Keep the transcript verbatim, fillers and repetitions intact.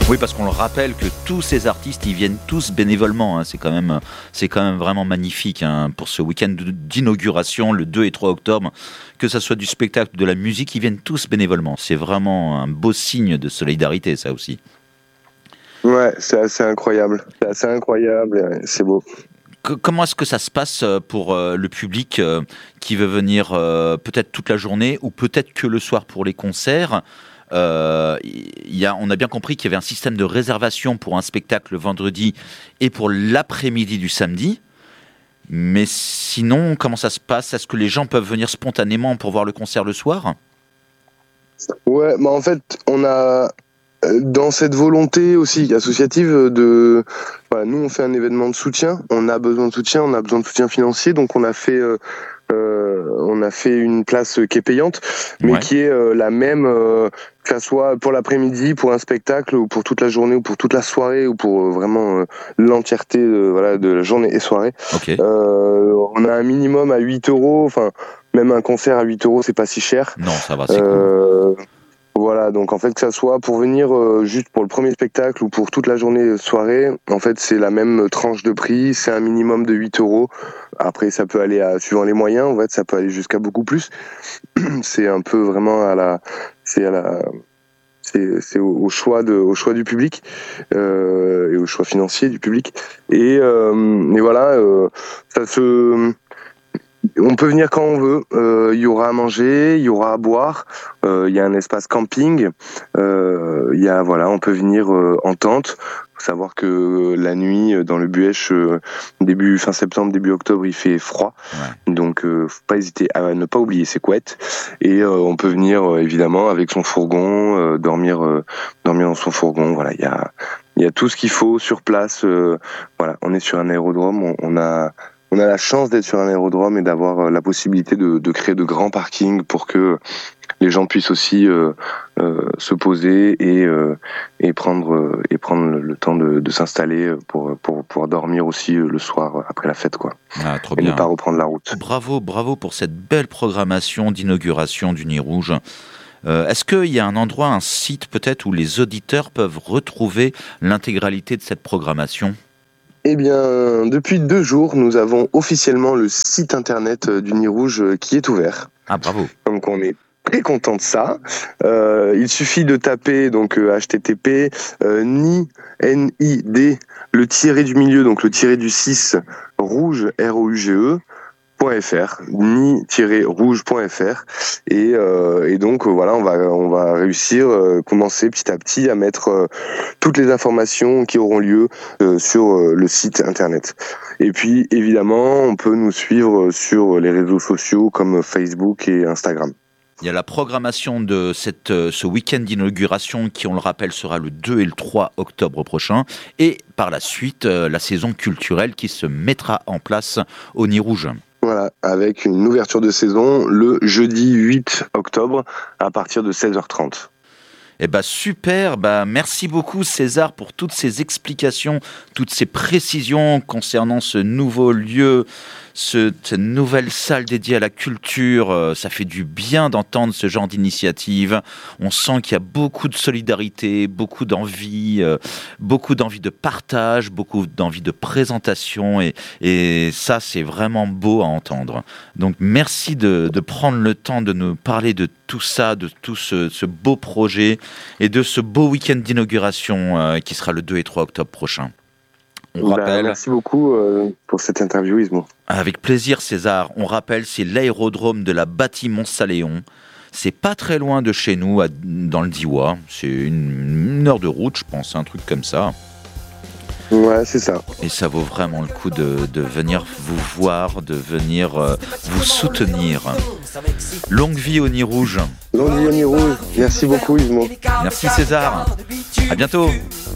Oui, parce qu'on le rappelle que tous ces artistes, ils viennent tous bénévolement. Hein. C'est quand même, c'est quand même vraiment magnifique hein, pour ce week-end d'inauguration, le deux et trois octobre. Que ça soit du spectacle ou de la musique, ils viennent tous bénévolement. C'est vraiment un beau signe de solidarité, ça aussi. Ouais, c'est assez incroyable. C'est assez incroyable, c'est beau. Comment est-ce que ça se passe pour le public qui veut venir peut-être toute la journée ou peut-être que le soir pour les concerts? Euh, y a, on a bien compris qu'il y avait un système de réservation pour un spectacle le vendredi et pour l'après-midi du samedi. Mais sinon, comment ça se passe? Est-ce que les gens peuvent venir spontanément pour voir le concert le soir? Ouais, bah en fait, on a dans cette volonté aussi associative de, voilà, nous on fait un événement de soutien, on a besoin de soutien, on a besoin de soutien financier, donc on a fait, euh, euh, on a fait une place qui est payante, mais ouais. qui est euh, la même, euh, que ça soit pour l'après-midi, pour un spectacle, ou pour toute la journée, ou pour toute la soirée, ou pour euh, vraiment euh, l'entièreté de, voilà, de la journée et soirée. Okay. Euh, on a un minimum à huit euros, enfin même un concert à huit euros, c'est pas si cher. Non, ça va, c'est euh, cool. Voilà, donc en fait que ça soit pour venir euh, juste pour le premier spectacle ou pour toute la journée soirée, en fait c'est la même tranche de prix, c'est un minimum de huit euros. Après ça peut aller à, suivant les moyens, en fait ça peut aller jusqu'à beaucoup plus. C'est un peu vraiment à la, c'est à la, c'est, c'est au, au choix de, au choix du public euh, et au choix financier du public. Et, euh, et voilà, euh, ça se on peut venir quand on veut, il euh, y aura à manger, il y aura à boire, il euh, y a un espace camping, il euh, y a, voilà, on peut venir euh, en tente. Faut savoir que la nuit, dans le Buëch, euh, début fin septembre, début octobre, il fait froid, ouais. donc euh, faut pas hésiter à ne pas oublier ses couettes. Et euh, on peut venir euh, évidemment avec son fourgon, euh, dormir, euh, dormir dans son fourgon. Voilà, il y a, il y a tout ce qu'il faut sur place. Euh, voilà, on est sur un aérodrome, on, on a On a la chance d'être sur un aérodrome et d'avoir la possibilité de, de créer de grands parkings pour que les gens puissent aussi euh, euh, se poser et, euh, et prendre, euh, et prendre le, le temps de, de s'installer pour, pour pouvoir dormir aussi le soir après la fête, quoi. Ah, trop et bien. ne pas reprendre la route. Bravo, bravo pour cette belle programmation d'inauguration du Nid Rouge. Euh, est-ce qu'il y a un endroit, un site peut-être où les auditeurs peuvent retrouver l'intégralité de cette programmation ? Eh bien, depuis deux jours, nous avons officiellement le site internet du Nid Rouge qui est ouvert. Ah, bravo. Donc, on est très content de ça. Euh, il suffit de taper donc euh, H T T P euh, Nid N I D le tiré du milieu, donc le tiré du six rouge R O U G E. .fr, nid-rouge.fr et, euh, et donc euh, voilà on va on va réussir euh, commencer petit à petit à mettre euh, toutes les informations qui auront lieu euh, sur euh, le site internet. Et puis évidemment on peut nous suivre sur les réseaux sociaux comme Facebook et Instagram. Il y a la programmation de cette, ce week-end d'inauguration qui, on le rappelle, sera le deux et le trois octobre prochain. Et par la suite, la saison culturelle qui se mettra en place au Nid Rouge. Voilà, avec une ouverture de saison le jeudi huit octobre à partir de seize heures trente. Eh ben super, bah merci beaucoup César pour toutes ces explications, toutes ces précisions concernant ce nouveau lieu, ce, cette nouvelle salle dédiée à la culture. Euh, ça fait du bien d'entendre ce genre d'initiative. On sent qu'il y a beaucoup de solidarité, beaucoup d'envie, euh, beaucoup d'envie de partage, beaucoup d'envie de présentation et, et ça c'est vraiment beau à entendre. Donc merci de, de prendre le temps de nous parler de tout ça, de tout ce, ce beau projet et de ce beau week-end d'inauguration euh, qui sera le deux et trois octobre prochain. On bah, rappelle... Merci beaucoup euh, pour cette interview, Ismo. Avec plaisir, César. On rappelle, c'est l'aérodrome de la Bâtie-Montsaléon. C'est pas très loin de chez nous, à, dans le Diois. C'est une, une heure de route, je pense, un truc comme ça. Ouais, c'est ça. Et ça vaut vraiment le coup de, de venir vous voir, de venir euh, vous soutenir. Longue vie au Nid Rouge. Longue vie au Nid Rouge. Merci beaucoup, Ismo. Merci César. À bientôt.